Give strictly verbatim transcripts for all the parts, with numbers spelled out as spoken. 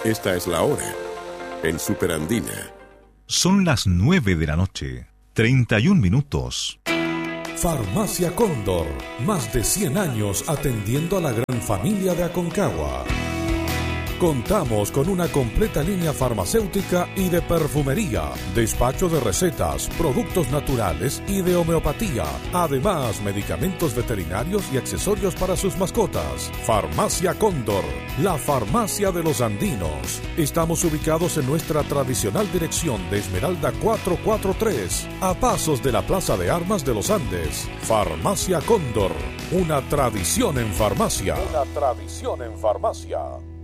Esta es la hora en Superandina. Son las nueve de la noche, treinta y un minutos. Farmacia Cóndor, más de cien años atendiendo a la gran familia de Aconcagua. Contamos con una completa línea farmacéutica y de perfumería, despacho de recetas, productos naturales y de homeopatía. Además, medicamentos veterinarios y accesorios para sus mascotas. Farmacia Cóndor, la farmacia de los andinos. Estamos ubicados en nuestra tradicional dirección de Esmeralda cuatrocientos cuarenta y tres, a pasos de la Plaza de Armas de los Andes. Farmacia Cóndor, una tradición en farmacia. Una tradición en farmacia.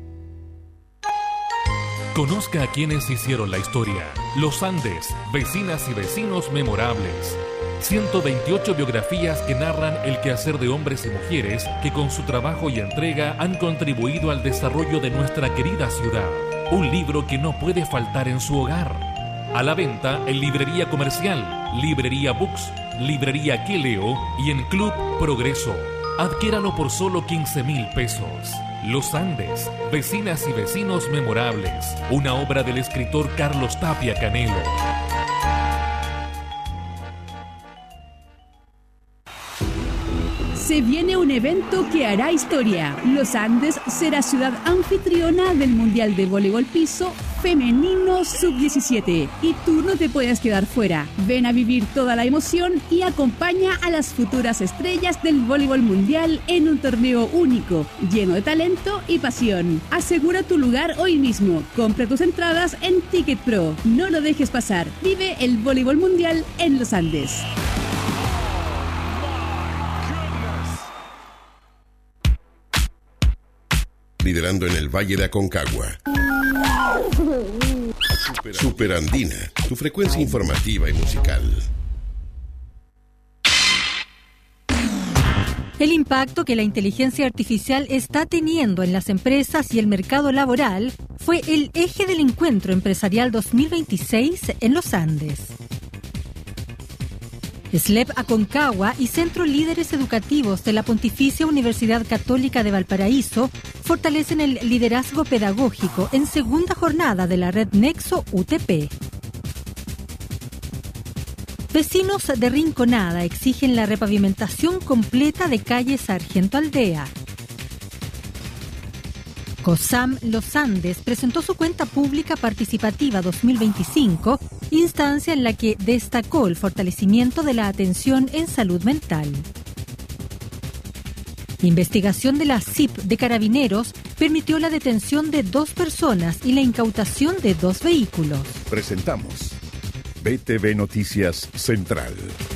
Conozca a quienes hicieron la historia. Los Andes, vecinas y vecinos memorables. ciento veintiocho biografías que narran el quehacer de hombres y mujeres que con su trabajo y entrega han contribuido al desarrollo de nuestra querida ciudad. Un libro que no puede faltar en su hogar. A la venta en Librería Comercial, Librería Books, Librería Que Leo y en Club Progreso. Adquiéralo por solo quince mil pesos. Los Andes, vecinas y vecinos memorables. Una obra del escritor Carlos Tapia Canelo. Se viene un evento que hará historia. Los Andes será ciudad anfitriona del Mundial de Voleibol Piso Femenino sub diecisiete. Y tú no te puedes quedar fuera. Ven a vivir toda la emoción y acompaña a las futuras estrellas del voleibol mundial en un torneo único, lleno de talento y pasión. Asegura tu lugar hoy mismo. Compra tus entradas en Ticket Pro. No lo dejes pasar. Vive el voleibol mundial en Los Andes. Liderando en el Valle de Aconcagua. Superandina, tu frecuencia informativa y musical. El impacto que la inteligencia artificial está teniendo en las empresas y el mercado laboral fue el eje del encuentro empresarial dos mil veintiséis en los Andes. S L E P Aconcagua y Centro Líderes Educativos de la Pontificia Universidad Católica de Valparaíso fortalecen el liderazgo pedagógico en segunda jornada de la red Nexo U T P. Vecinos de Rinconada exigen la repavimentación completa de calle Sargento Aldea. COSAM Los Andes presentó su cuenta pública participativa dos mil veinticinco, instancia en la que destacó el fortalecimiento de la atención en salud mental. Investigación de la C I P de Carabineros permitió la detención de dos personas y la incautación de dos vehículos. Presentamos B T V Noticias Central.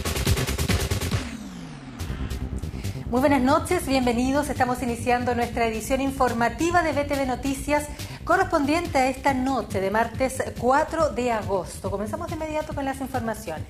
Muy buenas noches, bienvenidos. Estamos iniciando nuestra edición informativa de B T V Noticias correspondiente a esta noche de martes cuatro de agosto. Comenzamos de inmediato con las informaciones.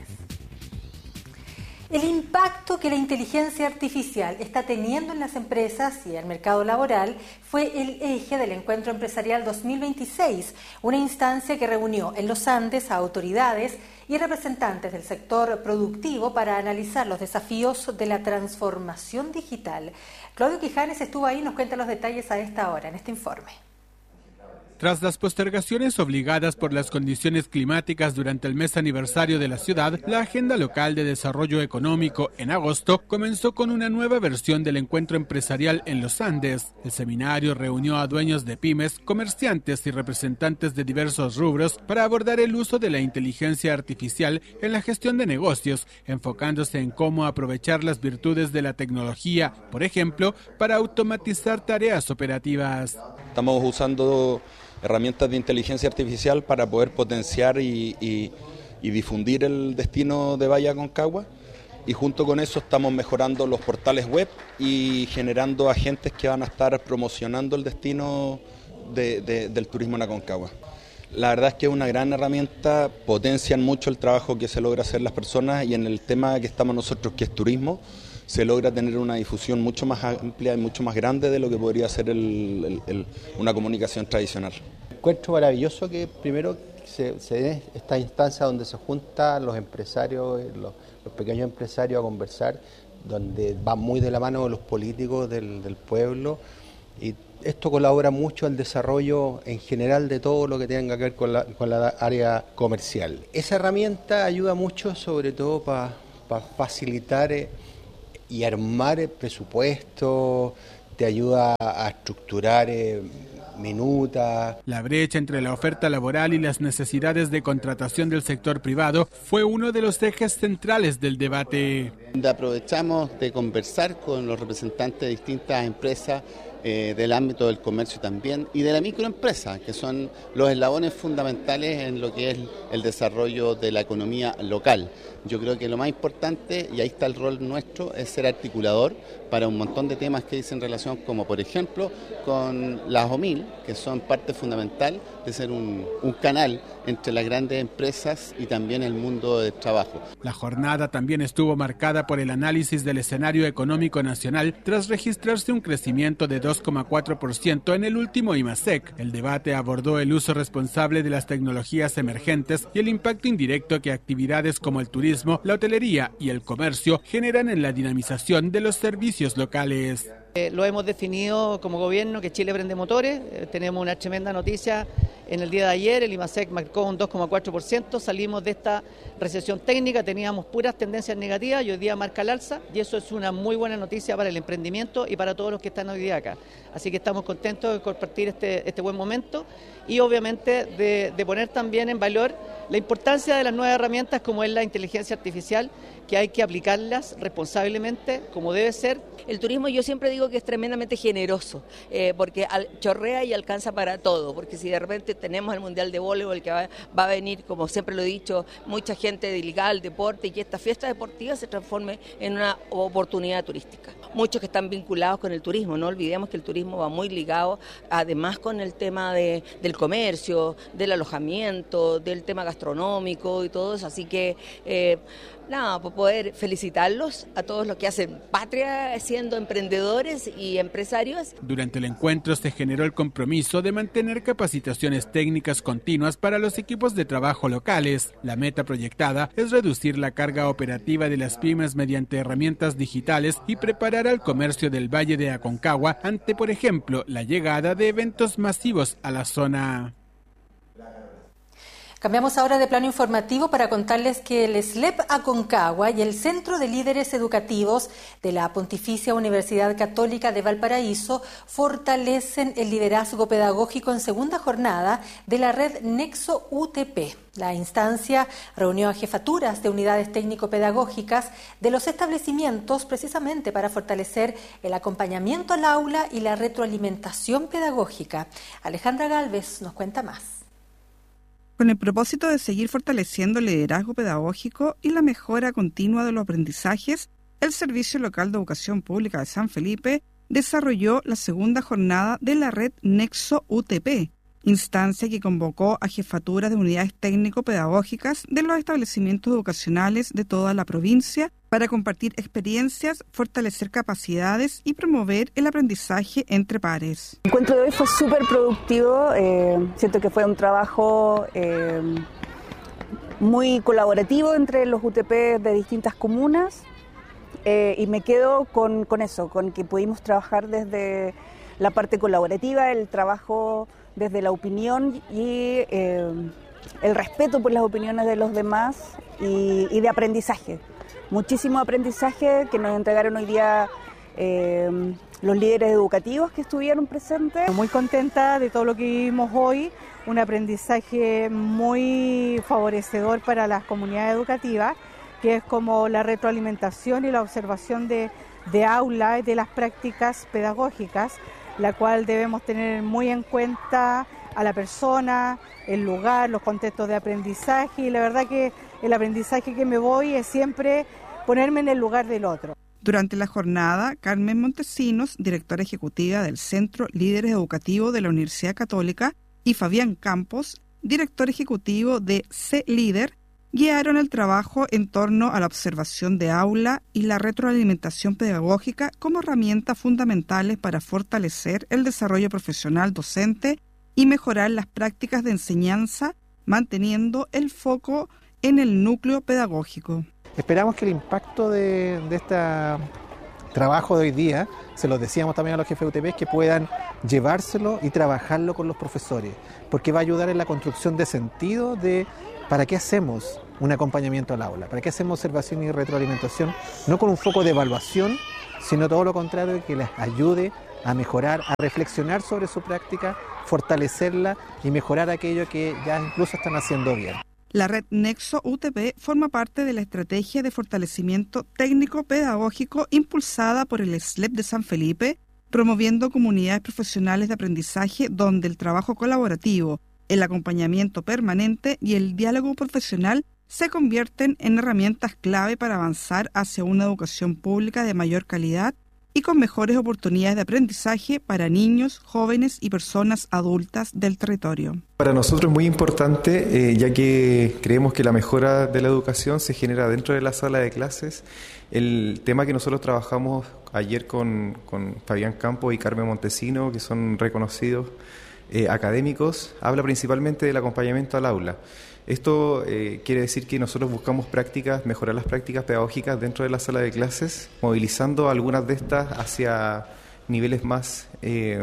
El impacto que la inteligencia artificial está teniendo en las empresas y el mercado laboral fue el eje del Encuentro Empresarial dos mil veintiséis, una instancia que reunió en los Andes a autoridades y representantes del sector productivo para analizar los desafíos de la transformación digital. Claudio Quijanes estuvo ahí y nos cuenta los detalles a esta hora en este informe. Tras las postergaciones obligadas por las condiciones climáticas durante el mes aniversario de la ciudad, la Agenda Local de Desarrollo Económico en agosto comenzó con una nueva versión del encuentro empresarial en los Andes. El seminario reunió a dueños de pymes, comerciantes y representantes de diversos rubros para abordar el uso de la inteligencia artificial en la gestión de negocios, enfocándose en cómo aprovechar las virtudes de la tecnología, por ejemplo, para automatizar tareas operativas. Estamos usando herramientas de inteligencia artificial para poder potenciar y, y, y difundir el destino de Valle Aconcagua, y junto con eso estamos mejorando los portales web y generando agentes que van a estar promocionando el destino de, de, del turismo en Aconcagua. La verdad es que es una gran herramienta, potencian mucho el trabajo que se logra hacer las personas, y en el tema que estamos nosotros, que es turismo, se logra tener una difusión mucho más amplia y mucho más grande de lo que podría ser el, el, el, una comunicación tradicional. Encuentro maravilloso que primero se, se dé esta instancia donde se juntan los empresarios, los, los pequeños empresarios a conversar, donde van muy de la mano los políticos del, del pueblo, y Esto colabora mucho al desarrollo en general de todo lo que tenga que ver con la, con la área comercial. Esa herramienta ayuda mucho sobre todo para pa facilitar eh, y armar el presupuesto, te ayuda a estructurar eh, minutas. La brecha entre la oferta laboral y las necesidades de contratación del sector privado fue uno de los ejes centrales del debate. Aprovechamos de conversar con los representantes de distintas empresas eh, del ámbito del comercio también y de la microempresa, que son los eslabones fundamentales en lo que es el desarrollo de la economía local. Yo creo que lo más importante, y ahí está el rol nuestro, es ser articulador para un montón de temas que dicen relación, como por ejemplo con las O M I L, que son parte fundamental de ser un, un canal entre las grandes empresas y también el mundo del trabajo. La jornada también estuvo marcada por el análisis del escenario económico nacional tras registrarse un crecimiento de dos coma cuatro por ciento en el último IMASEC. El debate abordó el uso responsable de las tecnologías emergentes y el impacto indirecto que actividades como el turismo, la hotelería y el comercio generan en la dinamización de los servicios locales. Eh, lo hemos definido como gobierno que Chile prende motores, eh, tenemos una tremenda noticia en el día de ayer, el IMASEC marcó un dos coma cuatro por ciento, salimos de esta recesión técnica, teníamos puras tendencias negativas y hoy día marca el alza y eso es una muy buena noticia para el emprendimiento y para todos los que están hoy día acá. Así que estamos contentos de compartir este, este buen momento y obviamente de, de poner también en valor la importancia de las nuevas herramientas como es la inteligencia artificial, que hay que aplicarlas responsablemente como debe ser. El turismo yo siempre digo que es tremendamente generoso, eh, porque al, chorrea y alcanza para todo, porque si de repente tenemos el Mundial de Voleibol que va, va a venir, como siempre lo he dicho, mucha gente dedicada al deporte y que esta fiesta deportiva se transforme en una oportunidad turística. Muchos que están vinculados con el turismo, no olvidemos que el turismo va muy ligado además con el tema de, del comercio, del alojamiento, del tema gastronómico y todo eso, así que eh, nada, por poder felicitarlos a todos los que hacen patria siendo emprendedores y empresarios. Durante el encuentro se generó el compromiso de mantener capacitaciones técnicas continuas para los equipos de trabajo locales. La meta proyectada es reducir la carga operativa de las pymes mediante herramientas digitales y preparar al comercio del Valle de Aconcagua ante, por ejemplo, la llegada de eventos masivos a la zona. Cambiamos ahora de plano informativo para contarles que el S L E P Aconcagua y el Centro de Líderes Educativos de la Pontificia Universidad Católica de Valparaíso fortalecen el liderazgo pedagógico en segunda jornada de la red Nexo U T P. La instancia reunió a jefaturas de unidades técnico-pedagógicas de los establecimientos precisamente para fortalecer el acompañamiento al aula y la retroalimentación pedagógica. Alejandra Gálvez nos cuenta más. Con el propósito de seguir fortaleciendo el liderazgo pedagógico y la mejora continua de los aprendizajes, el Servicio Local de Educación Pública de San Felipe desarrolló la segunda jornada de la red Nexo U T P, instancia que convocó a jefaturas de unidades técnico-pedagógicas de los establecimientos educacionales de toda la provincia para compartir experiencias, fortalecer capacidades y promover el aprendizaje entre pares. El encuentro de hoy fue súper productivo, eh, siento que fue un trabajo eh, muy colaborativo entre los U T P de distintas comunas eh, y me quedo con, con eso, con que pudimos trabajar desde la parte colaborativa, el trabajo desde la opinión y eh, el respeto por las opiniones de los demás y, y de aprendizaje. Muchísimo aprendizaje que nos entregaron hoy día eh, los líderes educativos que estuvieron presentes. Muy contenta de todo lo que vivimos hoy, un aprendizaje muy favorecedor para las comunidades educativas, que es como la retroalimentación y la observación de, de aula y de las prácticas pedagógicas, la cual debemos tener muy en cuenta a la persona, el lugar, los contextos de aprendizaje, y la verdad que el aprendizaje que me voy es siempre ponerme en el lugar del otro. Durante la jornada, Carmen Montesinos, directora ejecutiva del Centro Líderes Educativos de la Universidad Católica, y Fabián Campos, director ejecutivo de C-Líder, guiaron el trabajo en torno a la observación de aula y la retroalimentación pedagógica como herramientas fundamentales para fortalecer el desarrollo profesional docente y mejorar las prácticas de enseñanza, manteniendo el foco en el núcleo pedagógico. Esperamos que el impacto de, de esta trabajo de hoy día, se los decíamos también a los jefes de U T P, que puedan llevárselo y trabajarlo con los profesores, porque va a ayudar en la construcción de sentido de para qué hacemos un acompañamiento al aula, para qué hacemos observación y retroalimentación, no con un foco de evaluación, sino todo lo contrario, que les ayude a mejorar, a reflexionar sobre su práctica, fortalecerla y mejorar aquello que ya incluso están haciendo bien. La red Nexo U T P forma parte de la estrategia de fortalecimiento técnico-pedagógico impulsada por el S L E P de San Felipe, promoviendo comunidades profesionales de aprendizaje donde el trabajo colaborativo, el acompañamiento permanente y el diálogo profesional se convierten en herramientas clave para avanzar hacia una educación pública de mayor calidad y con mejores oportunidades de aprendizaje para niños, jóvenes y personas adultas del territorio. Para nosotros es muy importante, eh, ya que creemos que la mejora de la educación se genera dentro de la sala de clases. El tema que nosotros trabajamos ayer con, con Fabián Campos y Carmen Montesino, que son reconocidos eh, académicos, habla principalmente del acompañamiento al aula. Esto eh, quiere decir que nosotros buscamos prácticas, mejorar las prácticas pedagógicas dentro de la sala de clases, movilizando algunas de estas hacia niveles más eh,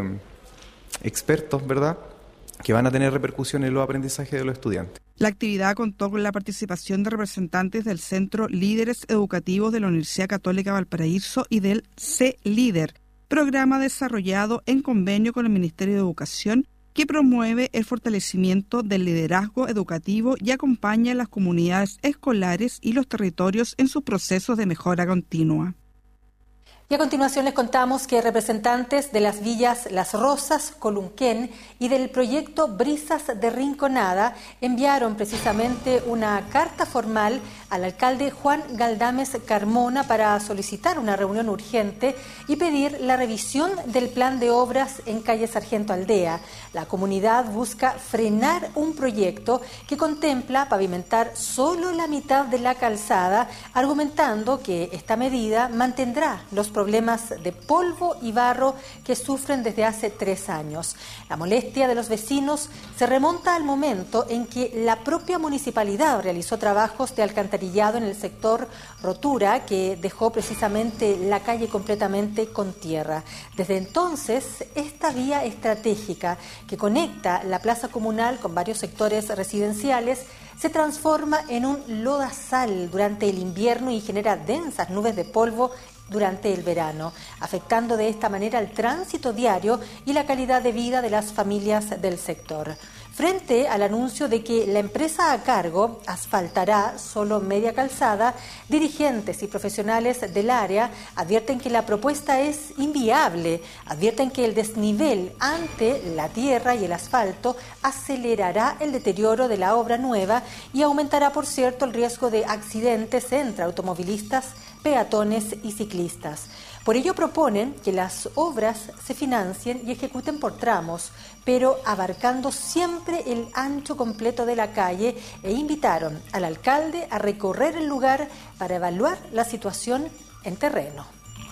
expertos, ¿verdad?, que van a tener repercusión en los aprendizajes de los estudiantes. La actividad contó con la participación de representantes del Centro Líderes Educativos de la Universidad Católica Valparaíso y del C-Líder, programa desarrollado en convenio con el Ministerio de Educación, que promueve el fortalecimiento del liderazgo educativo y acompaña a las comunidades escolares y los territorios en sus procesos de mejora continua. Y a continuación les contamos que representantes de las villas Las Rosas, Colunquén y del proyecto Brisas de Rinconada enviaron precisamente una carta formal al alcalde Juan Galdames Carmona para solicitar una reunión urgente y pedir la revisión del plan de obras en calle Sargento Aldea. La comunidad busca frenar un proyecto que contempla pavimentar solo la mitad de la calzada, argumentando que esta medida mantendrá los problemas de polvo y barro que sufren desde hace tres años. La molestia de los vecinos se remonta al momento en que la propia municipalidad realizó trabajos de alcantarillado en el sector Rotura, que dejó precisamente la calle completamente con tierra. Desde entonces, esta vía estratégica que conecta la plaza comunal con varios sectores residenciales se transforma en un lodazal durante el invierno y genera densas nubes de polvo durante el verano, afectando de esta manera el tránsito diario y la calidad de vida de las familias del sector. Frente al anuncio de que la empresa a cargo asfaltará solo media calzada, dirigentes y profesionales del área advierten que la propuesta es inviable, advierten que el desnivel ante la tierra y el asfalto acelerará el deterioro de la obra nueva y aumentará, por cierto, el riesgo de accidentes entre automovilistas, peatones y ciclistas. Por ello proponen que las obras se financien y ejecuten por tramos, pero abarcando siempre el ancho completo de la calle, e invitaron al alcalde a recorrer el lugar para evaluar la situación en terreno.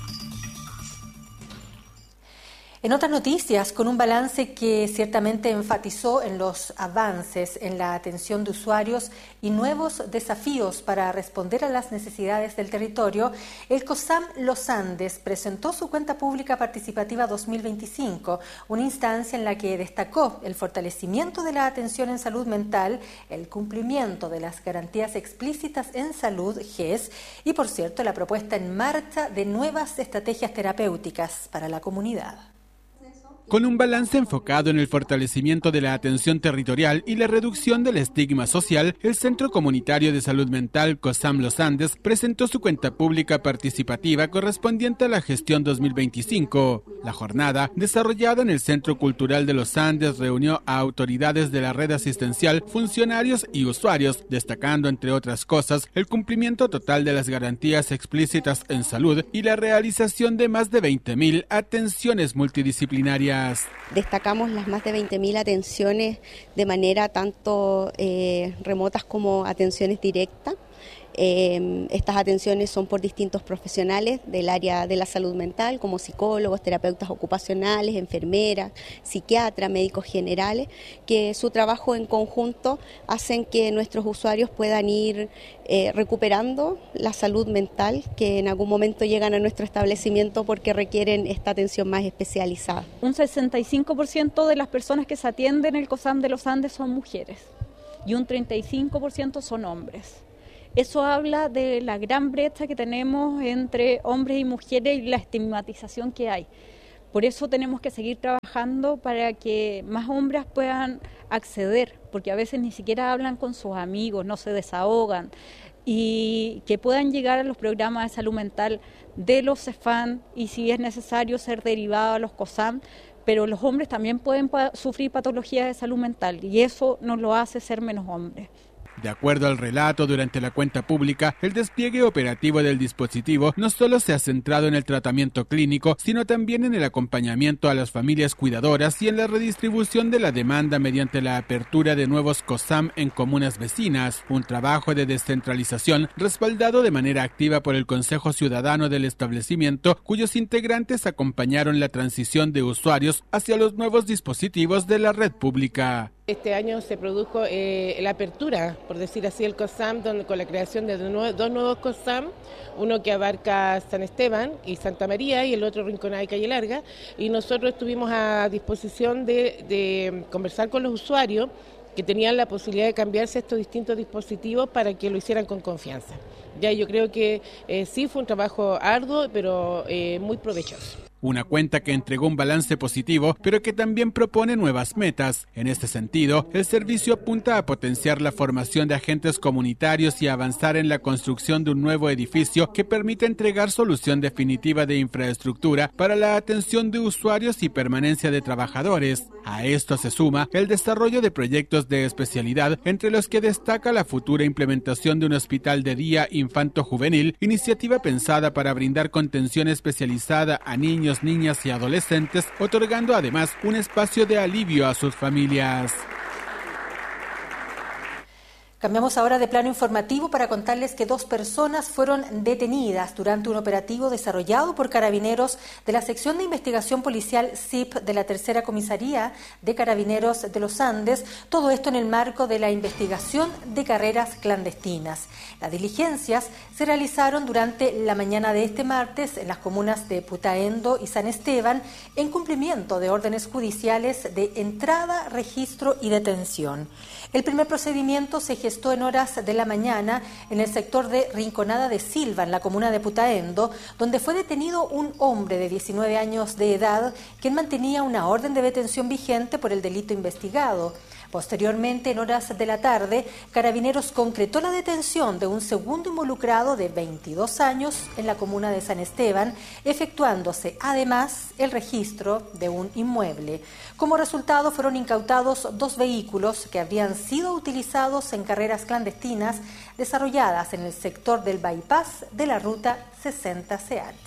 En otras noticias, con un balance que ciertamente enfatizó en los avances en la atención de usuarios y nuevos desafíos para responder a las necesidades del territorio, el COSAM Los Andes presentó su cuenta pública participativa dos mil veinticinco, una instancia en la que destacó el fortalecimiento de la atención en salud mental, el cumplimiento de las garantías explícitas en salud, G E S, y por cierto la propuesta en marcha de nuevas estrategias terapéuticas para la comunidad. Con un balance enfocado en el fortalecimiento de la atención territorial y la reducción del estigma social, el Centro Comunitario de Salud Mental COSAM Los Andes presentó su cuenta pública participativa correspondiente a la gestión dos mil veinticinco. La jornada, desarrollada en el Centro Cultural de Los Andes, reunió a autoridades de la red asistencial, funcionarios y usuarios, destacando, entre otras cosas, el cumplimiento total de las garantías explícitas en salud y la realización de más de veinte mil atenciones multidisciplinarias. Destacamos las más de veinte mil atenciones de manera tanto eh, remotas como atenciones directas. Eh, estas atenciones son por distintos profesionales del área de la salud mental, como psicólogos, terapeutas ocupacionales, enfermeras, psiquiatras, médicos generales, que su trabajo en conjunto hacen que nuestros usuarios puedan ir eh, recuperando la salud mental, que en algún momento llegan a nuestro establecimiento porque requieren esta atención más especializada. Un sesenta y cinco por ciento de las personas que se atienden en el COSAM de los Andes son mujeres y un treinta y cinco por ciento son hombres. Eso habla de la gran brecha que tenemos entre hombres y mujeres y la estigmatización que hay. Por eso tenemos que seguir trabajando para que más hombres puedan acceder, porque a veces ni siquiera hablan con sus amigos, no se desahogan, y que puedan llegar a los programas de salud mental de los CEFAM y si es necesario ser derivados a los COSAM, pero los hombres también pueden sufrir patologías de salud mental y eso nos lo hace ser menos hombres. De acuerdo al relato durante la cuenta pública, el despliegue operativo del dispositivo no solo se ha centrado en el tratamiento clínico, sino también en el acompañamiento a las familias cuidadoras y en la redistribución de la demanda mediante la apertura de nuevos COSAM en comunas vecinas, un trabajo de descentralización respaldado de manera activa por el Consejo Ciudadano del establecimiento, cuyos integrantes acompañaron la transición de usuarios hacia los nuevos dispositivos de la red pública. Este año se produjo eh, la apertura, por decir así, el COSAM, donde, con la creación de dos, dos nuevos COSAM, uno que abarca San Esteban y Santa María y el otro Rinconada y Calle Larga, y nosotros estuvimos a disposición de, de conversar con los usuarios que tenían la posibilidad de cambiarse estos distintos dispositivos para que lo hicieran con confianza. Ya yo creo que eh, sí fue un trabajo arduo, pero eh, muy provechoso. Una cuenta que entregó un balance positivo, pero que también propone nuevas metas. En este sentido, el servicio apunta a potenciar la formación de agentes comunitarios y avanzar en la construcción de un nuevo edificio que permita entregar solución definitiva de infraestructura para la atención de usuarios y permanencia de trabajadores. A esto se suma el desarrollo de proyectos de especialidad, entre los que destaca la futura implementación de un hospital de día infanto-juvenil, iniciativa pensada para brindar contención especializada a niños, niñas y adolescentes, otorgando además un espacio de alivio a sus familias. Cambiamos ahora de plano informativo para contarles que dos personas fueron detenidas durante un operativo desarrollado por carabineros de la sección de investigación policial S I P de la tercera comisaría de Carabineros de los Andes, todo esto en el marco de la investigación de carreras clandestinas. Las diligencias se realizaron durante la mañana de este martes en las comunas de Putaendo y San Esteban en cumplimiento de órdenes judiciales de entrada, registro y detención. El primer procedimiento se gestó en horas de la mañana en el sector de Rinconada de Silva, en la comuna de Putaendo, donde fue detenido un hombre de diecinueve años de edad, quien mantenía una orden de detención vigente por el delito investigado. Posteriormente, en horas de la tarde, Carabineros concretó la detención de un segundo involucrado de veintidós años en la comuna de San Esteban, efectuándose además el registro de un inmueble. Como resultado, fueron incautados dos vehículos que habrían sido utilizados en carreras clandestinas desarrolladas en el sector del bypass de la ruta sesenta C H.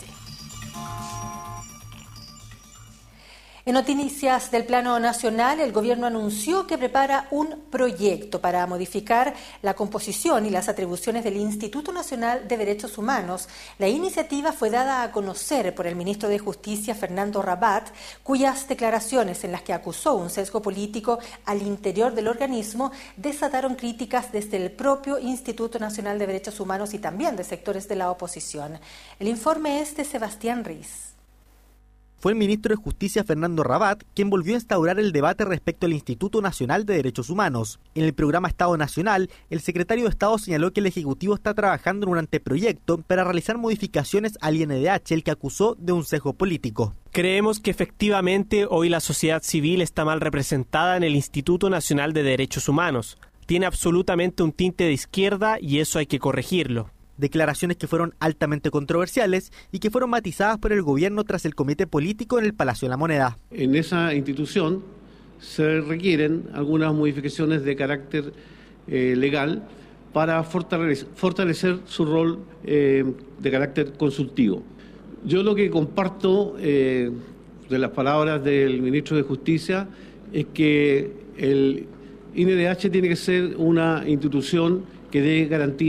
En noticias del plano nacional, el gobierno anunció que prepara un proyecto para modificar la composición y las atribuciones del Instituto Nacional de Derechos Humanos. La iniciativa fue dada a conocer por el ministro de Justicia, Fernando Rabat, cuyas declaraciones en las que acusó un sesgo político al interior del organismo desataron críticas desde el propio Instituto Nacional de Derechos Humanos y también de sectores de la oposición. El informe es de Sebastián Riz. Fue el ministro de Justicia, Fernando Rabat, quien volvió a instaurar el debate respecto al Instituto Nacional de Derechos Humanos. En el programa Estado Nacional, el secretario de Estado señaló que el Ejecutivo está trabajando en un anteproyecto para realizar modificaciones al I N D H, el que acusó de un sesgo político. Creemos que efectivamente hoy la sociedad civil está mal representada en el Instituto Nacional de Derechos Humanos. Tiene absolutamente un tinte de izquierda y eso hay que corregirlo. Declaraciones que fueron altamente controversiales y que fueron matizadas por el gobierno tras el comité político en el Palacio de la Moneda. En esa institución se requieren algunas modificaciones de carácter eh, legal para fortalecer, fortalecer su rol eh, de carácter consultivo. Yo lo que comparto eh, de las palabras del ministro de Justicia es que el I N D H tiene que ser una institución que dé garantías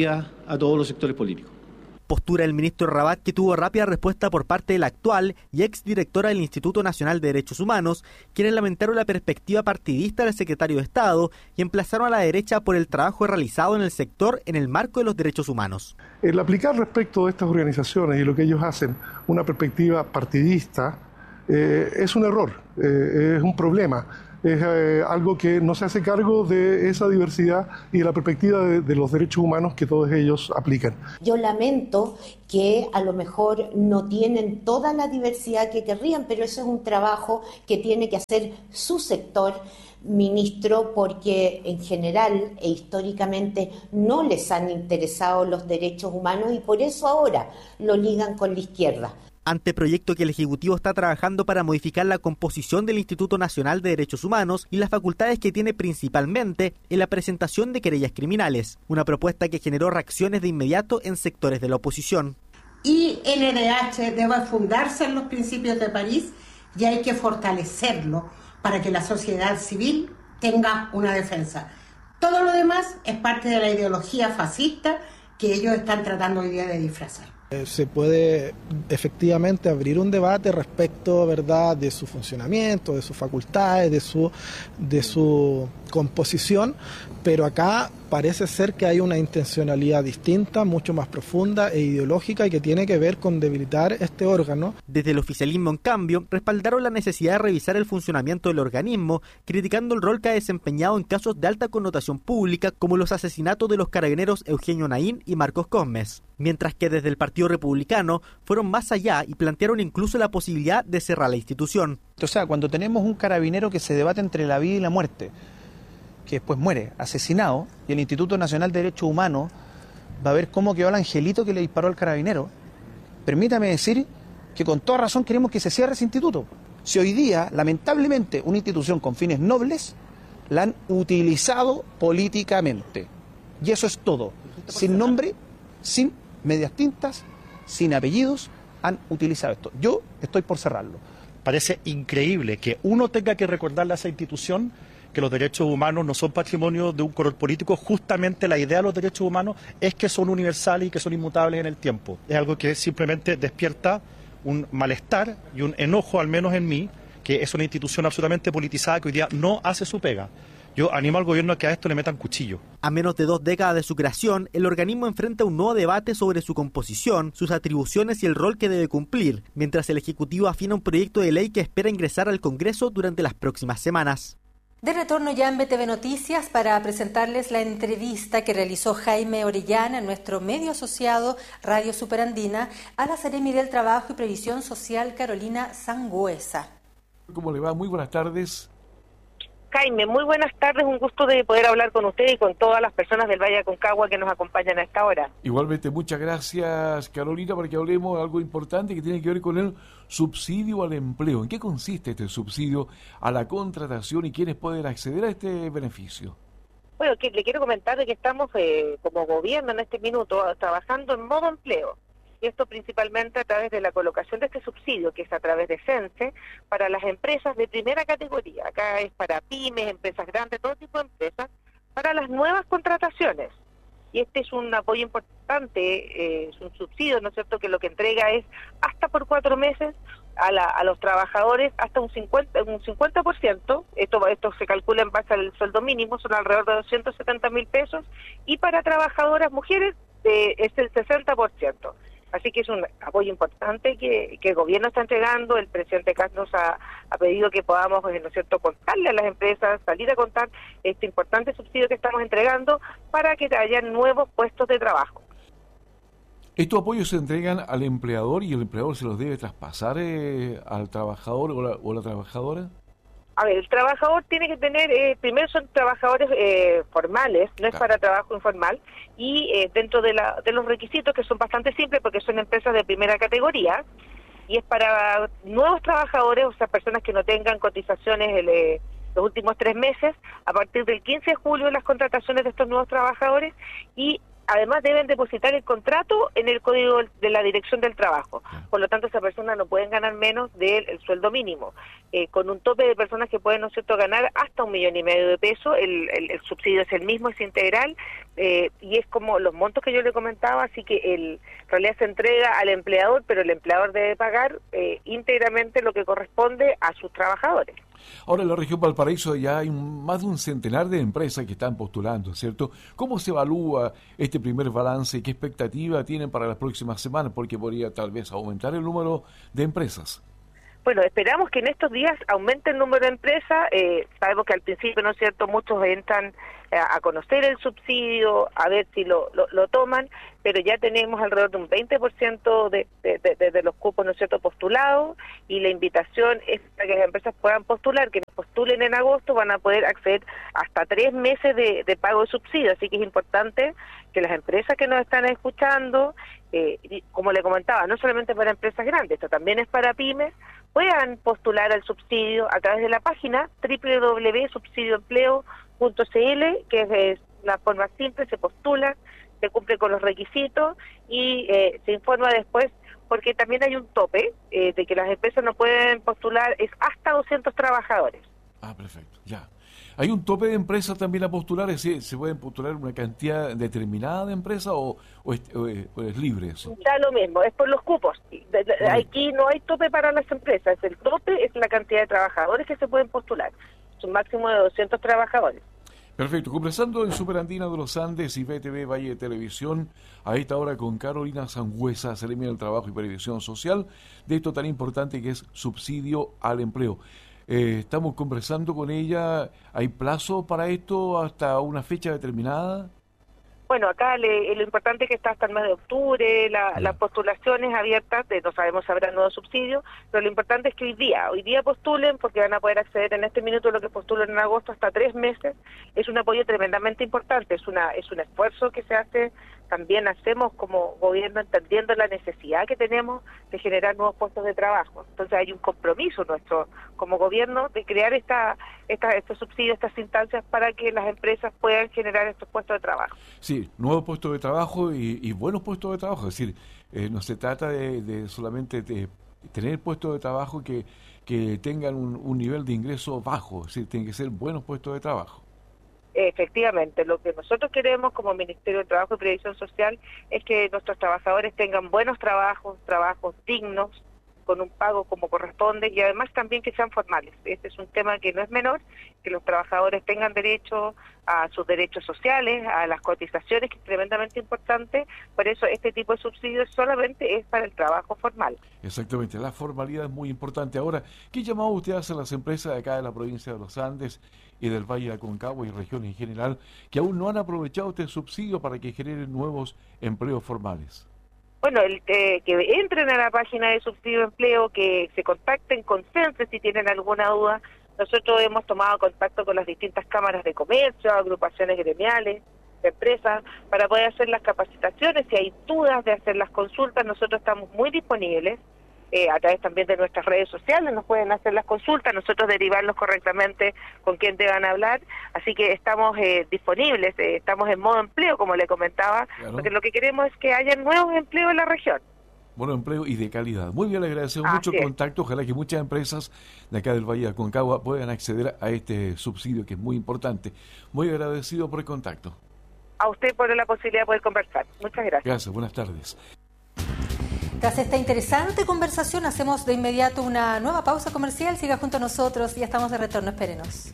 a todos los sectores políticos. Postura del ministro Rabat, que tuvo rápida respuesta por parte de la actual y exdirectora del Instituto Nacional de Derechos Humanos, quienes lamentaron la perspectiva partidista del secretario de Estado y emplazaron a la derecha por el trabajo realizado en el sector en el marco de los derechos humanos. El aplicar respecto de estas organizaciones y lo que ellos hacen una perspectiva partidista eh, es un error, eh, es un problema. Es eh, algo que no se hace cargo de esa diversidad y de la perspectiva de, de los derechos humanos que todos ellos aplican. Yo lamento que a lo mejor no tienen toda la diversidad que querrían, pero eso es un trabajo que tiene que hacer su sector, ministro, porque en general e históricamente no les han interesado los derechos humanos y por eso ahora lo ligan con la izquierda. Anteproyecto que el Ejecutivo está trabajando para modificar la composición del Instituto Nacional de Derechos Humanos y las facultades que tiene principalmente en la presentación de querellas criminales, una propuesta que generó reacciones de inmediato en sectores de la oposición. Y el N D H debe fundarse en los principios de París y hay que fortalecerlo para que la sociedad civil tenga una defensa. Todo lo demás es parte de la ideología fascista que ellos están tratando hoy día de disfrazar. Se puede efectivamente abrir un debate respecto, ¿verdad?, de su funcionamiento, de sus facultades, de su, de su composición, pero acá parece ser que hay una intencionalidad distinta, mucho más profunda e ideológica y que tiene que ver con debilitar este órgano. Desde el oficialismo, en cambio, respaldaron la necesidad de revisar el funcionamiento del organismo, criticando el rol que ha desempeñado en casos de alta connotación pública, como los asesinatos de los carabineros Eugenio Naín y Marcos Cosmes, mientras que desde el Partido Republicano fueron más allá y plantearon incluso la posibilidad de cerrar la institución. O sea, cuando tenemos un carabinero que se debate entre la vida y la muerte, que después muere asesinado, y el Instituto Nacional de Derechos Humanos va a ver cómo quedó el angelito que le disparó al carabinero, permítame decir que con toda razón queremos que se cierre ese instituto. Si hoy día, lamentablemente, una institución con fines nobles la han utilizado políticamente, y eso es todo, sin nombre, sin medias tintas, sin apellidos, han utilizado esto. Yo estoy por cerrarlo. Parece increíble que uno tenga que recordarle a esa institución que los derechos humanos no son patrimonio de un color político. Justamente la idea de los derechos humanos es que son universales y que son inmutables en el tiempo. Es algo que simplemente despierta un malestar y un enojo, al menos en mí, que es una institución absolutamente politizada que hoy día no hace su pega. Yo animo al gobierno a que a esto le metan cuchillo. A menos de dos décadas de su creación, el organismo enfrenta un nuevo debate sobre su composición, sus atribuciones y el rol que debe cumplir, mientras el Ejecutivo afina un proyecto de ley que espera ingresar al Congreso durante las próximas semanas. De retorno ya en B T V Noticias para presentarles la entrevista que realizó Jaime Orellana, nuestro medio asociado Radio Superandina, a la Seremi del Trabajo y Previsión Social Carolina Sangüesa. ¿Cómo le va? Muy buenas tardes. Jaime, muy buenas tardes, un gusto de poder hablar con usted y con todas las personas del Valle Aconcagua que nos acompañan a esta hora. Igualmente, muchas gracias, Carolina, para que hablemos de algo importante que tiene que ver con el subsidio al empleo. ¿En qué consiste este subsidio a la contratación y quiénes pueden acceder a este beneficio? Bueno, que le quiero comentar de que estamos eh, como gobierno en este minuto trabajando en modo empleo. Y esto principalmente a través de la colocación de este subsidio, que es a través de CENSE, para las empresas de primera categoría. Acá es para pymes, empresas grandes, todo tipo de empresas, para las nuevas contrataciones. Y este es un apoyo importante, eh, es un subsidio, ¿no es cierto?, que lo que entrega es hasta por cuatro meses a, la, a los trabajadores hasta un cincuenta, un cincuenta por ciento, esto, esto se calcula en base al sueldo mínimo, son alrededor de doscientos setenta mil pesos, y para trabajadoras mujeres eh, es el sesenta por ciento. Así que es un apoyo importante que, que el gobierno está entregando. El presidente Kast nos ha, ha pedido que podamos, ¿no es cierto?, contarle a las empresas, salir a contar este importante subsidio que estamos entregando para que haya nuevos puestos de trabajo. ¿Estos apoyos se entregan al empleador y el empleador se los debe traspasar eh, al trabajador o la, o la trabajadora? A ver, el trabajador tiene que tener, eh, primero son trabajadores eh, formales, no es claro. para trabajo informal, y eh, dentro de, la, de los requisitos, que son bastante simples porque son empresas de primera categoría, y es para nuevos trabajadores, o sea, personas que no tengan cotizaciones el, eh, los últimos tres meses, a partir del quince de julio las contrataciones de estos nuevos trabajadores, y además deben depositar el contrato en el código de la Dirección del Trabajo. Por lo tanto, esa persona no pueden ganar menos del el sueldo mínimo. Eh, con un tope de personas que pueden, ¿no es cierto?, ganar hasta un millón y medio de pesos, el, el, el subsidio es el mismo, es integral, eh, y es como los montos que yo le comentaba, así que el, en realidad se entrega al empleador, pero el empleador debe pagar eh, íntegramente lo que corresponde a sus trabajadores. Ahora, en la región Valparaíso ya hay un, más de un centenar de empresas que están postulando, ¿cierto? ¿Cómo se evalúa este primer balance y qué expectativa tienen para las próximas semanas? Porque podría tal vez aumentar el número de empresas. Bueno, esperamos que en estos días aumente el número de empresas. Eh, sabemos que al principio, ¿no es cierto?, muchos entran eh, a conocer el subsidio, a ver si lo, lo, lo toman, pero ya tenemos alrededor de un veinte por ciento de, de, de, de los cupos, ¿no es cierto?, postulados, y la invitación es para que las empresas puedan postular. Quienes postulen en agosto van a poder acceder hasta tres meses de, de pago de subsidio, así que es importante que las empresas que nos están escuchando, eh, como le comentaba, no solamente para empresas grandes, esto también es para pymes, puedan postular al subsidio a través de la página doble u doble u doble u punto subsidio empleo punto c l, que es eh, la forma simple, se postula, se cumple con los requisitos y eh, se informa después, porque también hay un tope eh, de que las empresas no pueden postular, es hasta doscientos trabajadores. Ah, perfecto, ya. ¿Hay un tope de empresas también a postular? ¿Es decir, ¿se pueden postular una cantidad determinada de empresas o, o, es, o, es, o es libre eso? Ya lo mismo, es por los cupos. Aquí no hay tope para las empresas, el tope es la cantidad de trabajadores que se pueden postular. Es un máximo de doscientos trabajadores. Perfecto. Conversando en Superandina de los Andes y B T V Valle de Televisión, a esta hora con Carolina Sangüesa, Seremi del Trabajo y Previsión Social, de esto tan importante que es subsidio al empleo. Eh, estamos conversando con ella. ¿Hay plazo para esto hasta una fecha determinada? Bueno, acá le, lo importante es que está hasta el mes de octubre, la, las postulaciones abiertas, de, no sabemos si habrá nuevo subsidio, pero lo importante es que hoy día, hoy día postulen, porque van a poder acceder en este minuto a lo que postulan en agosto hasta tres meses. Es un apoyo tremendamente importante, es una es un esfuerzo que se hace, también hacemos como gobierno entendiendo la necesidad que tenemos de generar nuevos puestos de trabajo. Entonces hay un compromiso nuestro como gobierno de crear esta, esta estos subsidios, estas instancias para que las empresas puedan generar estos puestos de trabajo. Sí, nuevos puestos de trabajo y, y buenos puestos de trabajo, es decir, eh, no se trata de, de solamente de tener puestos de trabajo que, que tengan un, un nivel de ingreso bajo, es decir, tienen que ser buenos puestos de trabajo. Efectivamente, lo que nosotros queremos como Ministerio de Trabajo y Previsión Social es que nuestros trabajadores tengan buenos trabajos, trabajos dignos, con un pago como corresponde y además también que sean formales. Este es un tema que no es menor, que los trabajadores tengan derecho a sus derechos sociales, a las cotizaciones, que es tremendamente importante. Por eso este tipo de subsidios solamente es para el trabajo formal. Exactamente, la formalidad es muy importante. Ahora, ¿qué llamado usted hace a las empresas de acá de la provincia de los Andes y del Valle de Aconcagua y regiones en general que aún no han aprovechado este subsidio para que generen nuevos empleos formales? Bueno, el, eh, que entren a la página de Subsidio de Empleo, que se contacten con CENSE si tienen alguna duda. Nosotros hemos tomado contacto con las distintas cámaras de comercio, agrupaciones gremiales, de empresas, para poder hacer las capacitaciones. Si hay dudas de hacer las consultas, nosotros estamos muy disponibles. Eh, a través también de nuestras redes sociales nos pueden hacer las consultas, nosotros derivarlos correctamente con quién deban hablar, así que estamos eh, disponibles, eh, estamos en modo empleo, como le comentaba, claro. Porque lo que queremos es que haya nuevos empleos en la región. Bueno, empleo y de calidad. Muy bien, le agradecemos mucho el contacto, ojalá que muchas empresas de acá del Valle de Aconcagua puedan acceder a este subsidio que es muy importante. Muy agradecido por el contacto. A usted por la posibilidad de poder conversar. Muchas gracias. Gracias, buenas tardes. Tras esta interesante conversación, hacemos de inmediato una nueva pausa comercial. Siga junto a nosotros, ya estamos de retorno, espérenos.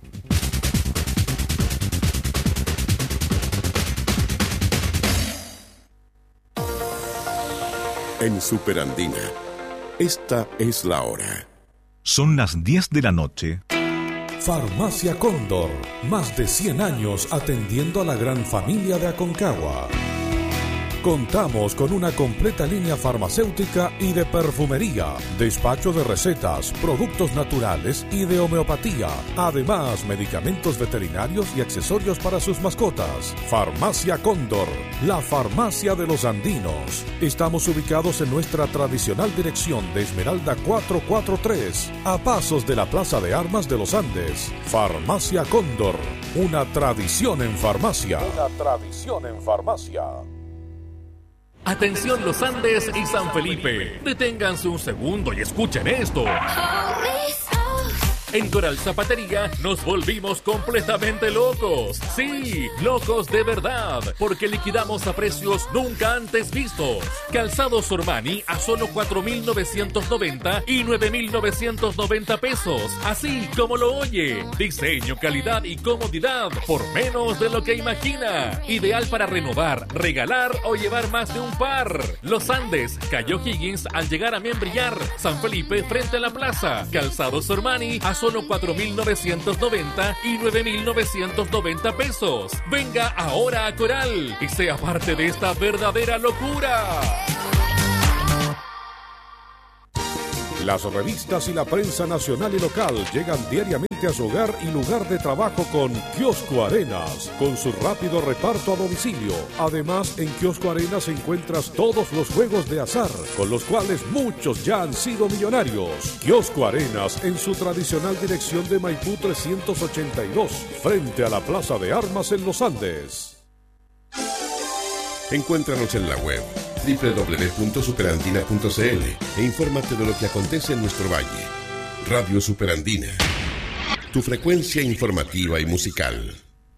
En Superandina, esta es la hora. Son las diez de la noche. Farmacia Cóndor, más de cien años atendiendo a la gran familia de Aconcagua. Contamos con una completa línea farmacéutica y de perfumería, despacho de recetas, productos naturales y de homeopatía. Además, medicamentos veterinarios y accesorios para sus mascotas. Farmacia Cóndor, la farmacia de los andinos. Estamos ubicados en nuestra tradicional dirección de Esmeralda cuatrocientos cuarenta y tres, a pasos de la Plaza de Armas de los Andes. Farmacia Cóndor, una tradición en farmacia. Una tradición en farmacia. Atención Los Andes y San Felipe. Deténganse un segundo y escuchen esto. En Coral Zapatería nos volvimos completamente locos. Sí, locos de verdad, porque liquidamos a precios nunca antes vistos. Calzados Ormani a solo cuatro mil novecientos noventa y nueve mil novecientos noventa pesos. Así como lo oye. Diseño, calidad y comodidad por menos de lo que imagina. Ideal para renovar, regalar o llevar más de un par. Los Andes, Calle O'Higgins al llegar a Membrillar. San Felipe frente a la plaza. Calzados Ormani a solo cuatro mil novecientos noventa y nueve mil novecientos noventa pesos. Venga ahora a Coral y sea parte de esta verdadera locura. Las revistas y la prensa nacional y local llegan diariamente a su hogar y lugar de trabajo con Kiosco Arenas, con su rápido reparto a domicilio. Además, en Kiosco Arenas encuentras todos los juegos de azar, con los cuales muchos ya han sido millonarios. Kiosco Arenas, en su tradicional dirección de Maipú trescientos ochenta y dos, frente a la Plaza de Armas en Los Andes. Encuéntranos en la web doble u doble u doble u punto superandina punto c l e infórmate de lo que acontece en nuestro valle. Radio Superandina, tu frecuencia informativa y musical.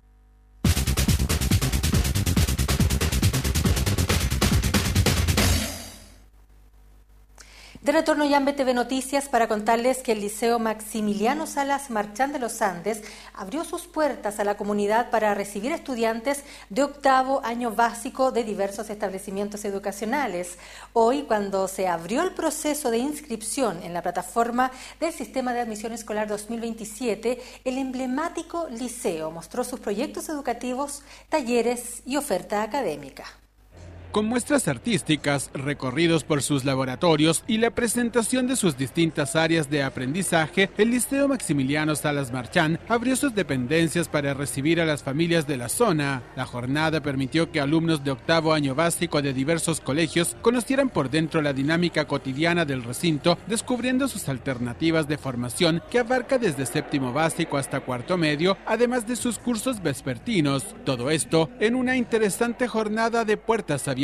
De retorno ya en B T V Noticias para contarles que el Liceo Maximiliano Salas Marchán de los Andes abrió sus puertas a la comunidad para recibir estudiantes de octavo año básico de diversos establecimientos educacionales. Hoy, cuando se abrió el proceso de inscripción en la plataforma del Sistema de Admisión Escolar dos mil veintisiete, el emblemático liceo mostró sus proyectos educativos, talleres y oferta académica. Con muestras artísticas, recorridos por sus laboratorios y la presentación de sus distintas áreas de aprendizaje, el Liceo Maximiliano Salas Marchán abrió sus dependencias para recibir a las familias de la zona. La jornada permitió que alumnos de octavo año básico de diversos colegios conocieran por dentro la dinámica cotidiana del recinto, descubriendo sus alternativas de formación que abarca desde séptimo básico hasta cuarto medio, además de sus cursos vespertinos. Todo esto en una interesante jornada de puertas abiertas.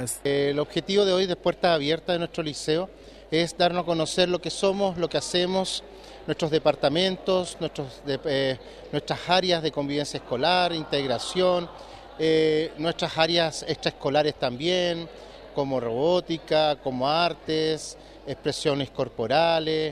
El objetivo de hoy de Puertas Abiertas de nuestro liceo es darnos a conocer lo que somos, lo que hacemos, nuestros departamentos, nuestros, de, eh, nuestras áreas de convivencia escolar, integración, eh, nuestras áreas extraescolares también, como robótica, como artes, expresiones corporales.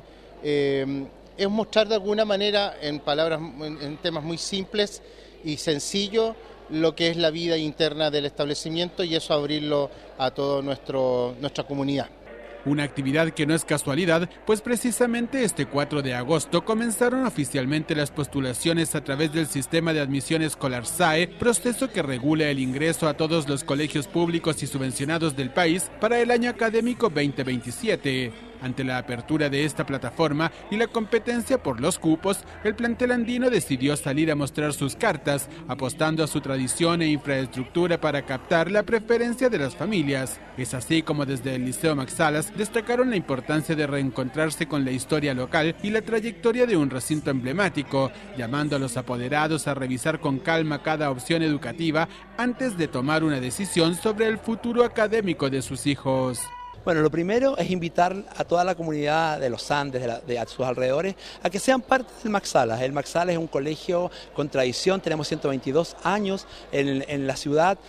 Eh, es mostrar de alguna manera, en palabras, en, en temas muy simples y sencillos, lo que es la vida interna del establecimiento y eso abrirlo a toda nuestra comunidad. Una actividad que no es casualidad, pues precisamente este cuatro de agosto comenzaron oficialmente las postulaciones a través del Sistema de Admisión Escolar S A E, proceso que regula el ingreso a todos los colegios públicos y subvencionados del país para el año académico veinte veintisiete. Ante la apertura de esta plataforma y la competencia por los cupos, el plantel andino decidió salir a mostrar sus cartas, apostando a su tradición e infraestructura para captar la preferencia de las familias. Es así como desde el Liceo Max Salas destacaron la importancia de reencontrarse con la historia local y la trayectoria de un recinto emblemático, llamando a los apoderados a revisar con calma cada opción educativa antes de tomar una decisión sobre el futuro académico de sus hijos. Bueno, lo primero es invitar a toda la comunidad de los Andes, de, la, de sus alrededores, a que sean parte del Max Salas. El Max Salas es un colegio con tradición, tenemos ciento veintidós años en, en la ciudad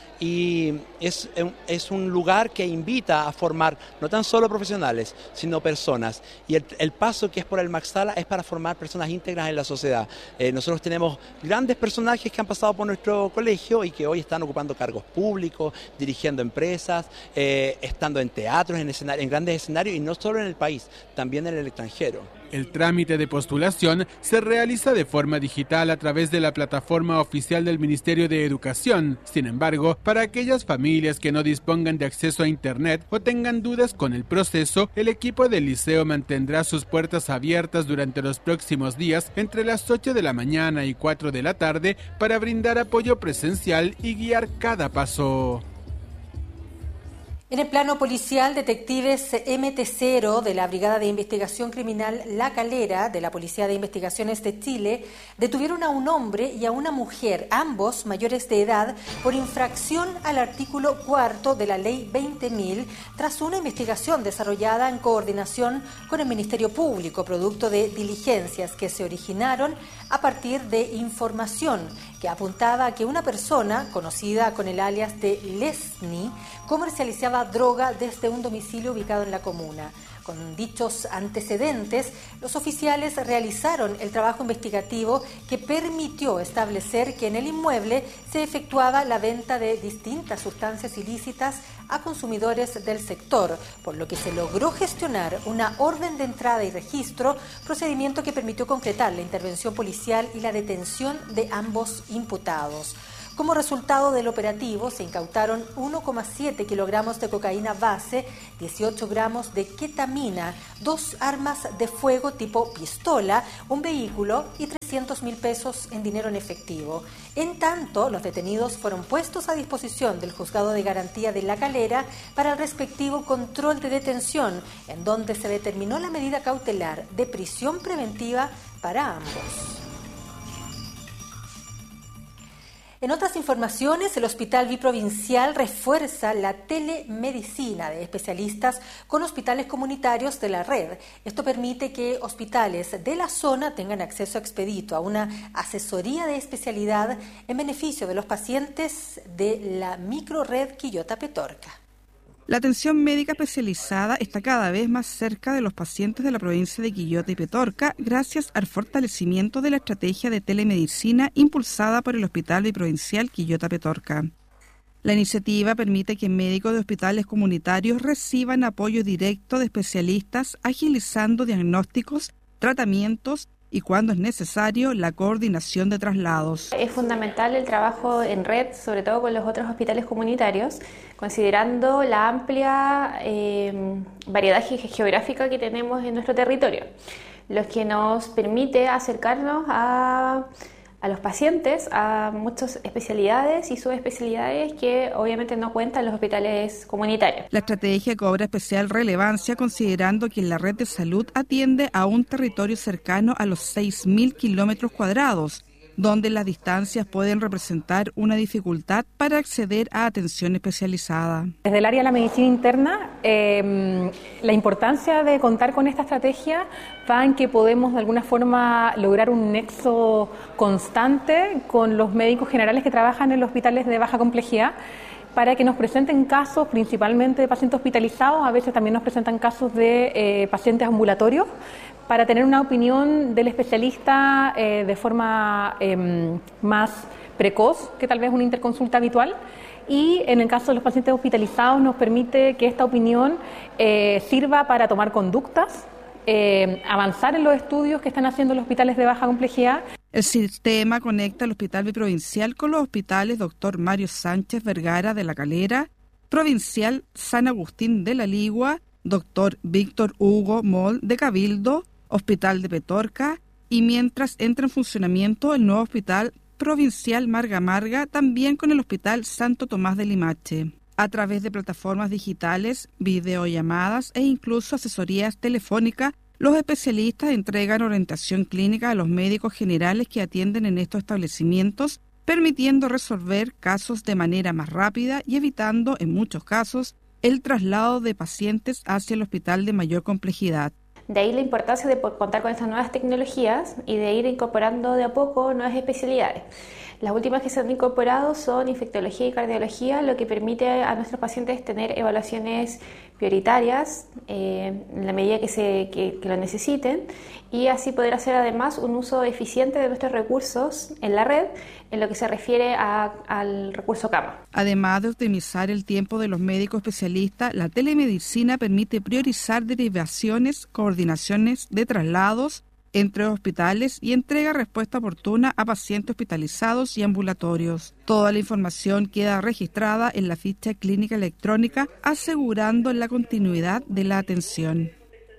y es, es un lugar que invita a formar no tan solo profesionales, sino personas. Y el, el paso que es por el Max Salas es para formar personas íntegras en la sociedad. Eh, nosotros tenemos grandes personajes que han pasado por nuestro colegio y que hoy están ocupando cargos públicos, dirigiendo empresas, eh, estando en teatros, en en, escenario, en grandes escenarios y no solo en el país, también en el extranjero. El trámite de postulación se realiza de forma digital a través de la plataforma oficial del Ministerio de Educación. Sin embargo, para aquellas familias que no dispongan de acceso a Internet o tengan dudas con el proceso, el equipo del liceo mantendrá sus puertas abiertas durante los próximos días entre las ocho de la mañana y cuatro de la tarde para brindar apoyo presencial y guiar cada paso. En el plano policial, detectives eme te cero de la Brigada de Investigación Criminal La Calera de la Policía de Investigaciones de Chile detuvieron a un hombre y a una mujer, ambos mayores de edad, por infracción al artículo cuarto de la Ley veinte mil, tras una investigación desarrollada en coordinación con el Ministerio Público, producto de diligencias que se originaron a partir de información que apuntaba a que una persona, conocida con el alias de Lesni, comercializaba droga desde un domicilio ubicado en la comuna. Con dichos antecedentes, los oficiales realizaron el trabajo investigativo que permitió establecer que en el inmueble se efectuaba la venta de distintas sustancias ilícitas a consumidores del sector, por lo que se logró gestionar una orden de entrada y registro, procedimiento que permitió concretar la intervención policial y la detención de ambos imputados. Como resultado del operativo, se incautaron uno coma siete kilogramos de cocaína base, dieciocho gramos de ketamina, dos armas de fuego tipo pistola, un vehículo y trescientos mil pesos en dinero en efectivo. En tanto, los detenidos fueron puestos a disposición del Juzgado de Garantía de La Calera para el respectivo control de detención, en donde se determinó la medida cautelar de prisión preventiva para ambos. En otras informaciones, el Hospital Biprovincial refuerza la telemedicina de especialistas con hospitales comunitarios de la red. Esto permite que hospitales de la zona tengan acceso expedito a una asesoría de especialidad en beneficio de los pacientes de la microred Quillota-Petorca. La atención médica especializada está cada vez más cerca de los pacientes de la provincia de Quillota y Petorca gracias al fortalecimiento de la estrategia de telemedicina impulsada por el Hospital Biprovincial Quillota-Petorca. La iniciativa permite que médicos de hospitales comunitarios reciban apoyo directo de especialistas, agilizando diagnósticos, tratamientos y, cuando es necesario, la coordinación de traslados. Es fundamental el trabajo en red, sobre todo con los otros hospitales comunitarios, considerando la amplia eh, variedad geográfica que tenemos en nuestro territorio, lo que nos permite acercarnos a, a los pacientes, a muchas especialidades y subespecialidades que obviamente no cuentan los hospitales comunitarios. La estrategia cobra especial relevancia considerando que la red de salud atiende a un territorio cercano a los seis mil kilómetros cuadrados, donde las distancias pueden representar una dificultad para acceder a atención especializada. Desde el área de la medicina interna, eh, la importancia de contar con esta estrategia va en que podemos de alguna forma lograr un nexo constante con los médicos generales que trabajan en los hospitales de baja complejidad, para que nos presenten casos principalmente de pacientes hospitalizados, a veces también nos presentan casos de eh, pacientes ambulatorios, para tener una opinión del especialista eh, de forma eh, más precoz que tal vez una interconsulta habitual. Y en el caso de los pacientes hospitalizados nos permite que esta opinión eh, sirva para tomar conductas, eh, avanzar en los estudios que están haciendo los hospitales de baja complejidad. El sistema conecta el Hospital Biprovincial con los hospitales Doctor Mario Sánchez Vergara de La Calera, Provincial San Agustín de la Ligua, Doctor Víctor Hugo Moll de Cabildo, Hospital de Petorca, y mientras entra en funcionamiento el nuevo Hospital Provincial Marga Marga, también con el Hospital Santo Tomás de Limache. A través de plataformas digitales, videollamadas e incluso asesorías telefónicas, los especialistas entregan orientación clínica a los médicos generales que atienden en estos establecimientos, permitiendo resolver casos de manera más rápida y evitando, en muchos casos, el traslado de pacientes hacia el hospital de mayor complejidad. De ahí la importancia de contar con estas nuevas tecnologías y de ir incorporando de a poco nuevas especialidades. Las últimas que se han incorporado son infectología y cardiología, lo que permite a nuestros pacientes tener evaluaciones prioritarias eh, en la medida que, se, que, que lo necesiten, y así poder hacer además un uso eficiente de nuestros recursos en la red en lo que se refiere a, al recurso cama. Además de optimizar el tiempo de los médicos especialistas, la telemedicina permite priorizar derivaciones, coordinaciones de traslados entre hospitales y entrega respuesta oportuna a pacientes hospitalizados y ambulatorios. Toda la información queda registrada en la ficha clínica electrónica, asegurando la continuidad de la atención.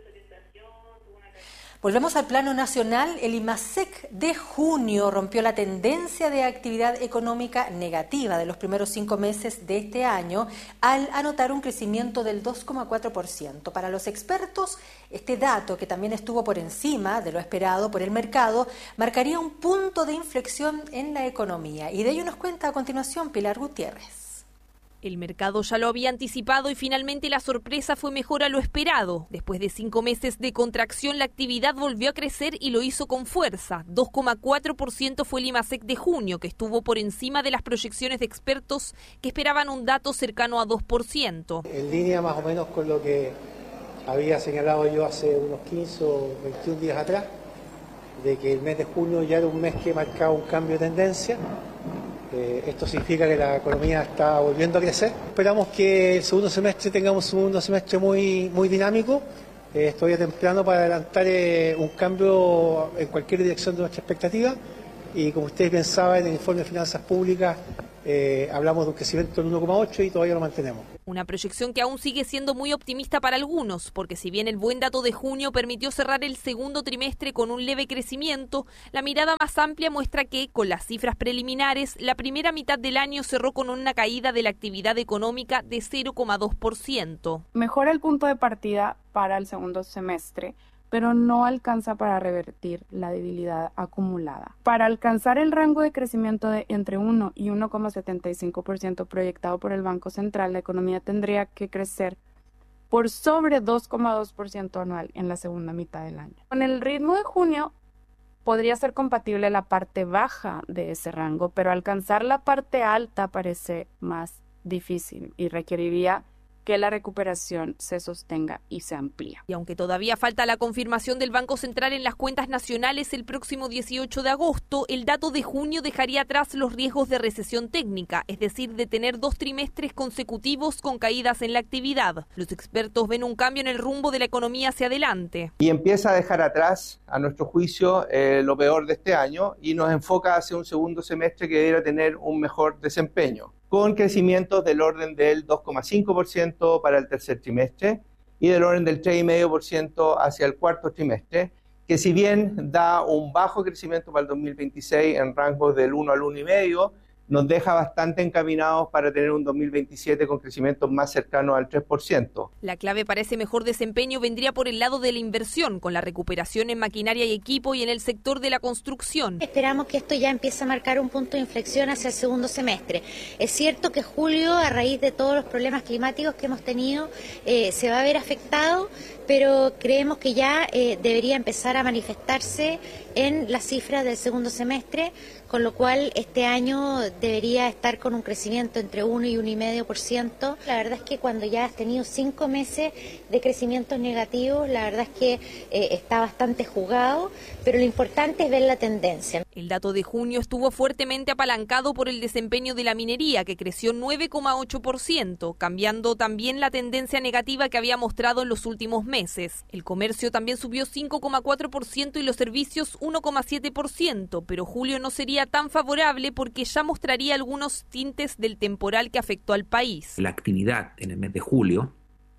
Volvemos al plano nacional. El IMASEC de junio rompió la tendencia de actividad económica negativa de los primeros cinco meses de este año al anotar un crecimiento del dos coma cuatro por ciento. Para los expertos, este dato, que también estuvo por encima de lo esperado por el mercado, marcaría un punto de inflexión en la economía. Y de ello nos cuenta a continuación Pilar Gutiérrez. El mercado ya lo había anticipado y finalmente la sorpresa fue mejor a lo esperado. Después de cinco meses de contracción, la actividad volvió a crecer y lo hizo con fuerza. dos coma cuatro por ciento fue el IMASEC de junio, que estuvo por encima de las proyecciones de expertos que esperaban un dato cercano a dos por ciento. En línea más o menos con lo que había señalado yo hace unos quince o veintiún días atrás, de que el mes de junio ya era un mes que marcaba un cambio de tendencia. Eh, esto significa que la economía está volviendo a crecer. Esperamos que el segundo semestre tengamos un segundo semestre muy, muy dinámico. Eh, es todavía temprano para adelantar eh, un cambio en cualquier dirección de nuestra expectativa. Y como ustedes bien saben, en el informe de finanzas públicas eh, hablamos de un crecimiento del uno coma ocho y todavía lo mantenemos. Una proyección que aún sigue siendo muy optimista para algunos, porque si bien el buen dato de junio permitió cerrar el segundo trimestre con un leve crecimiento, la mirada más amplia muestra que, con las cifras preliminares, la primera mitad del año cerró con una caída de la actividad económica de cero coma dos por ciento. Mejora el punto de partida para el segundo semestre, pero no alcanza para revertir la debilidad acumulada. Para alcanzar el rango de crecimiento de entre uno y uno coma setenta y cinco por ciento proyectado por el Banco Central, la economía tendría que crecer por sobre dos coma dos por ciento anual en la segunda mitad del año. Con el ritmo de junio podría ser compatible la parte baja de ese rango, pero alcanzar la parte alta parece más difícil y requeriría que la recuperación se sostenga y se amplíe. Y aunque todavía falta la confirmación del Banco Central en las cuentas nacionales el próximo dieciocho de agosto, el dato de junio dejaría atrás los riesgos de recesión técnica, es decir, de tener dos trimestres consecutivos con caídas en la actividad. Los expertos ven un cambio en el rumbo de la economía hacia adelante. Y empieza a dejar atrás, a nuestro juicio, eh, lo peor de este año y nos enfoca hacia un segundo semestre que debería tener un mejor desempeño, con crecimientos del orden del dos coma cinco por ciento para el tercer trimestre y del orden del tres coma cinco por ciento hacia el cuarto trimestre, que si bien da un bajo crecimiento para el dos mil veintiséis en rangos del uno al uno coma cinco, nos deja bastante encaminados para tener un dos mil veintisiete con crecimientos más cercanos al tres por ciento. La clave para ese mejor desempeño vendría por el lado de la inversión, con la recuperación en maquinaria y equipo y en el sector de la construcción. Esperamos que esto ya empiece a marcar un punto de inflexión hacia el segundo semestre. Es cierto que julio, a raíz de todos los problemas climáticos que hemos tenido, eh, se va a ver afectado, pero creemos que ya eh, debería empezar a manifestarse en las cifras del segundo semestre, con lo cual este año debería estar con un crecimiento entre uno y uno coma cinco por ciento. La verdad es que cuando ya has tenido cinco meses de crecimientos negativos, la verdad es que eh, está bastante jugado, pero lo importante es ver la tendencia. El dato de junio estuvo fuertemente apalancado por el desempeño de la minería, que creció nueve coma ocho por ciento, cambiando también la tendencia negativa que había mostrado en los últimos meses. El comercio también subió cinco coma cuatro por ciento y los servicios uno coma siete por ciento, pero julio no sería tan favorable porque ya mostraría algunos tintes del temporal que afectó al país. La actividad en el mes de julio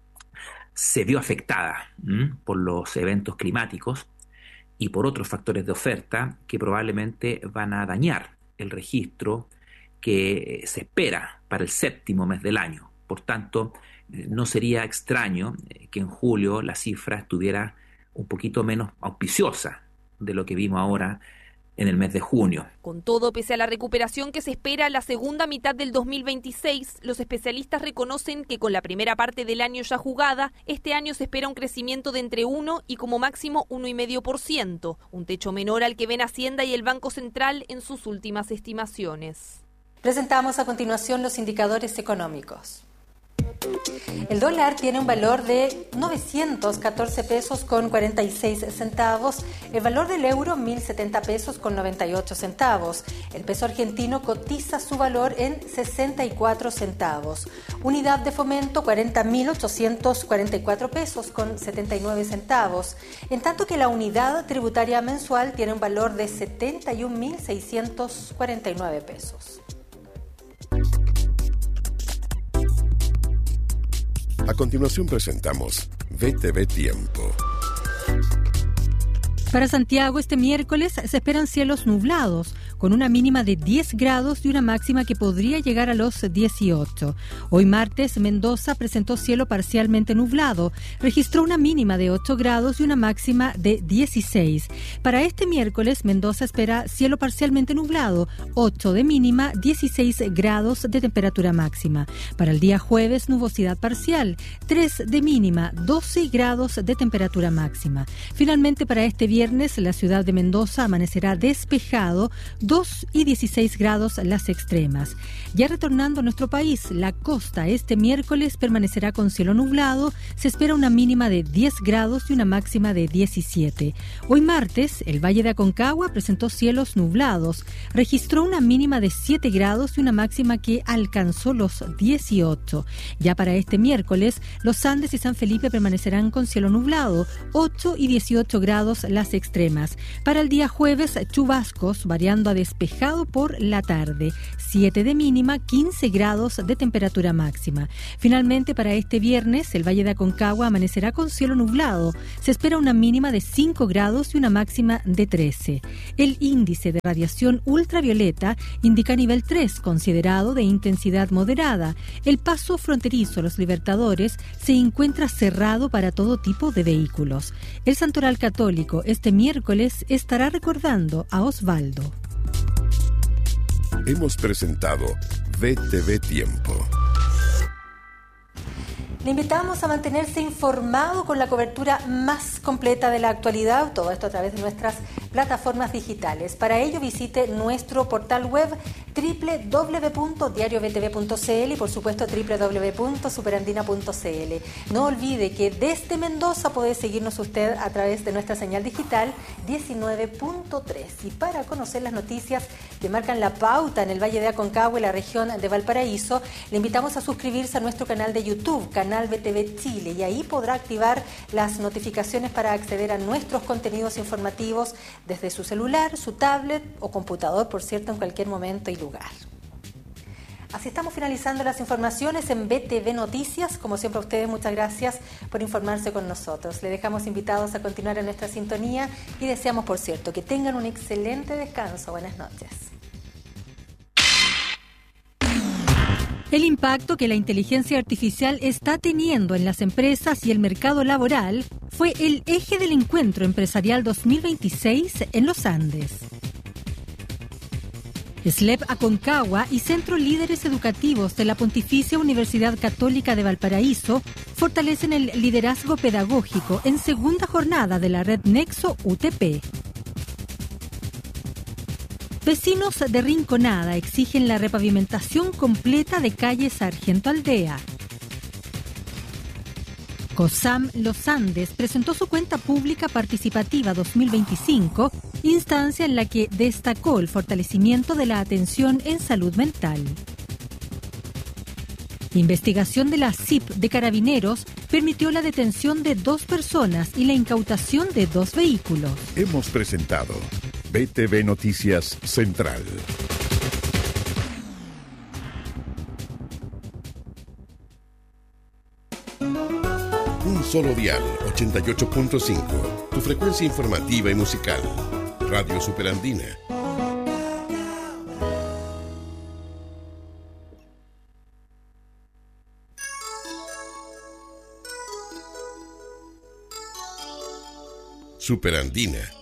se vio afectada ¿m? por los eventos climáticos y por otros factores de oferta que probablemente van a dañar el registro que se espera para el séptimo mes del año. Por tanto, no sería extraño que en julio la cifra estuviera un poquito menos auspiciosa de lo que vimos ahora en el mes de junio. Con todo, pese a la recuperación que se espera en la segunda mitad del dos mil veintiséis, los especialistas reconocen que con la primera parte del año ya jugada, este año se espera un crecimiento de entre uno y como máximo uno coma cinco por ciento, un techo menor al que ven Hacienda y el Banco Central en sus últimas estimaciones. Presentamos a continuación los indicadores económicos. El dólar tiene un valor de novecientos catorce pesos con cuarenta y seis centavos. El valor del euro, mil setenta pesos con noventa y ocho centavos. El peso argentino cotiza su valor en sesenta y cuatro centavos. Unidad de fomento, cuarenta mil ochocientos cuarenta y cuatro pesos con setenta y nueve centavos. En tanto que la unidad tributaria mensual tiene un valor de setenta y un mil seiscientos cuarenta y nueve pesos. A continuación presentamos V T V Tiempo. Para Santiago este miércoles se esperan cielos nublados, con una mínima de diez grados y una máxima que podría llegar a los dieciocho. Hoy martes, Mendoza presentó cielo parcialmente nublado, registró una mínima de ocho grados y una máxima de dieciséis. Para este miércoles, Mendoza espera cielo parcialmente nublado, ocho de mínima, dieciséis grados de temperatura máxima. Para el día jueves, nubosidad parcial, tres de mínima, doce grados de temperatura máxima. Finalmente, para este viernes, Viernes, la ciudad de Mendoza amanecerá despejado, dos y dieciséis grados las extremas. Ya retornando a nuestro país, la costa este miércoles permanecerá con cielo nublado, se espera una mínima de diez grados y una máxima de diecisiete. Hoy martes, el Valle de Aconcagua presentó cielos nublados, registró una mínima de siete grados y una máxima que alcanzó los dieciocho. Ya para este miércoles, los Andes y San Felipe permanecerán con cielo nublado, ocho y dieciocho grados las extremas. Para el día jueves, chubascos variando a despejado por la tarde, siete de mínima, quince grados de temperatura máxima. Finalmente, para este viernes, el Valle de Aconcagua amanecerá con cielo nublado, se espera una mínima de cinco grados y una máxima de trece. El índice de radiación ultravioleta indica nivel tres, considerado de intensidad moderada. El paso fronterizo Los Libertadores se encuentra cerrado para todo tipo de vehículos. El Santoral Católico este miércoles estará recordando a Osvaldo. Hemos presentado V T V Tiempo. Le invitamos a mantenerse informado con la cobertura más completa de la actualidad, todo esto a través de nuestras plataformas digitales. Para ello visite nuestro portal web doble u doble u doble u punto diario v t v punto c l y por supuesto doble u doble u doble u punto superandina punto c l. No olvide que desde Mendoza puede seguirnos usted a través de nuestra señal digital diecinueve punto tres. Y para conocer las noticias que marcan la pauta en el Valle de Aconcagua y la región de Valparaíso, le invitamos a suscribirse a nuestro canal de YouTube, canal V T V Chile, y ahí podrá activar las notificaciones para acceder a nuestros contenidos informativos desde su celular, su tablet o computador, por cierto, en cualquier momento y lugar. Así estamos finalizando las informaciones en V T V Noticias. Como siempre a ustedes, muchas gracias por informarse con nosotros. Le dejamos invitados a continuar en nuestra sintonía y deseamos, por cierto, que tengan un excelente descanso. Buenas noches. El impacto que la inteligencia artificial está teniendo en las empresas y el mercado laboral fue el eje del Encuentro Empresarial dos mil veintiséis en los Andes. S L E P Aconcagua y Centro Líderes Educativos de la Pontificia Universidad Católica de Valparaíso fortalecen el liderazgo pedagógico en segunda jornada de la red Nexo U T P. Vecinos de Rinconada exigen la repavimentación completa de calle Sargento Aldea. COSAM Los Andes presentó su cuenta pública participativa dos mil veinticinco, instancia en la que destacó el fortalecimiento de la atención en salud mental. Investigación de la C I P de Carabineros permitió la detención de dos personas y la incautación de dos vehículos. Hemos presentado V T V Noticias Central. Un solo dial, ochenta y ocho punto cinco. Tu frecuencia informativa y musical. Radio Superandina. Superandina.